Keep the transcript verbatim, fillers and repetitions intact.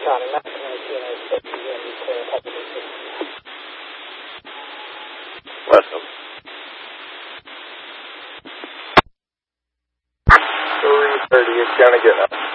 Charlie, Mac Kilo six, clear, Papa six. Welcome. three thirty, it's gonna get up.